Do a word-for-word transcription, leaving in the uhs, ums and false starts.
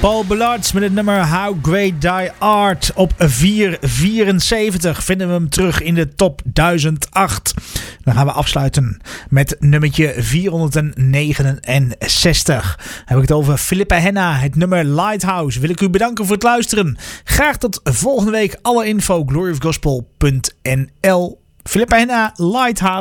Paul Ballards met het nummer How Great Thy Art. Op vier vierenzeventig vinden we hem terug in de top duizend acht. Dan gaan we afsluiten met nummertje vierhonderdnegenenzestig. Dan heb ik het over Philippa Henna, het nummer Lighthouse. Wil ik u bedanken voor het luisteren. Graag tot volgende week. Alle info glory of gospel punt n l. Philippa Henna, Lighthouse.